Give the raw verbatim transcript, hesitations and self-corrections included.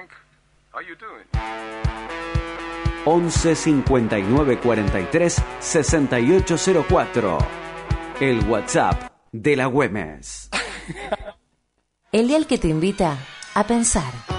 Frank. How you doing? once cincuenta y nueve cuarenta y tres sesenta y ocho cero cuatro. El WhatsApp de la Güemes. El dial que te invita a pensar.